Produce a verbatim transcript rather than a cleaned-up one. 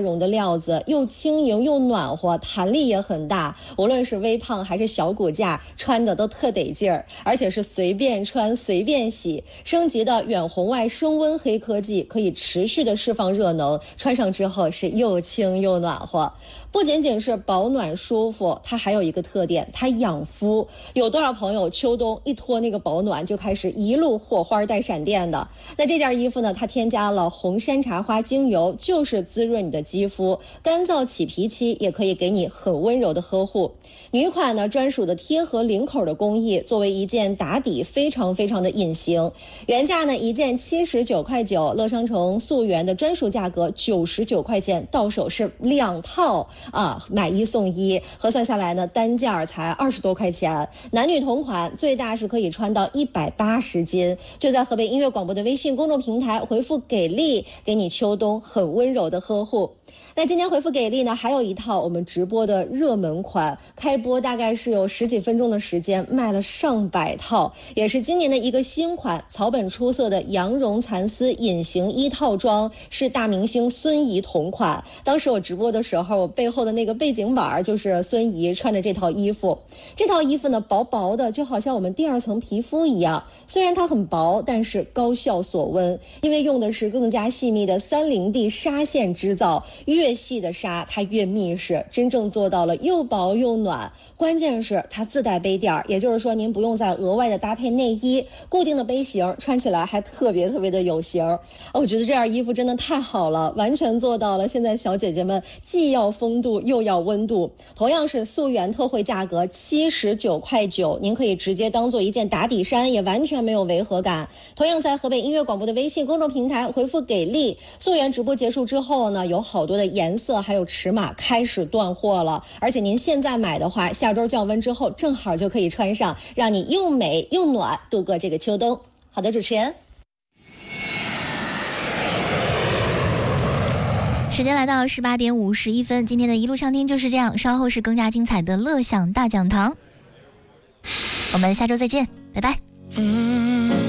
绒的料子，又轻盈又暖和，弹力也很大，无论是微胖还是小骨架，穿的都特得劲儿，而且是随便穿随便洗。升级的远红外升温黑科技可以持续的释放热能，穿上之后是又轻又暖和。不仅仅是保暖舒服，它还有一个特点，它养肤。有多少朋友秋冬一脱那个保暖就开始一路火花带闪电的？那这件衣服呢，它添加了红山茶花精油，就是滋润你的肌肤，干燥起皮期也可以给你很温柔的呵护。女款呢专属的贴合领口的工艺，作为一件打底非常非常的隐形。原价呢一件七十九块九，乐商城溯源的专属价格九十九块钱，到手是两套啊，买一送一，核算下来呢单价才二十多块钱。男女同款，最大是可以穿到一百八十斤。就在河北音乐广播的微信公众平台回复给力，给你秋冬很温柔的呵护。那今天回复给力呢，还有一套我们直播的热门款，开播大概是有十几分钟的时间，卖了上百套，也是今年的一个新款，草本出色的羊绒蚕丝隐形衣套装，是大明星孙怡同款。当时我直播的时候，我背后的那个背景板就是孙怡穿着这套衣服。这套衣服呢，薄薄的，就好像我们第二层皮肤一样，虽然它很薄，但是高效锁温，因为用的是更加细密的三零 D 纱线织造，越细的纱它越密实，真正做到了又薄又暖。关键是它自带杯垫，也就是说您不用再额外的搭配内衣，固定的杯型，穿起来还特别特别的有型。哦，我觉得这件衣服真的太好了，完全做到了现在小姐姐们既要风度又要温度。同样是溯源特惠价格七十九块九，您可以直接当做一件打底衫，也完全没有违和感。同样在河北音乐广播的微信公众平台回复给力，溯源直播结束之后呢，有好多的颜色还有尺码开始断货了，而且您现在买的话，下周降温之后正好就可以穿上，让你又美又暖度过这个秋冬。好的，主持人。 时间来到十八点五十一分，今天的一路畅听就是这样，稍后是更加精彩的乐享大讲堂，我们下周再见，拜拜。嗯